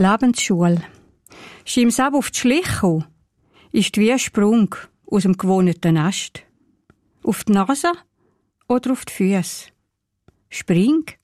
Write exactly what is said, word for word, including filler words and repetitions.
Lebensschule. Schimm ab auf die Schliche ist wie ein Sprung aus dem gewohnten Nest. Auf die Nase oder auf die Füße. Spring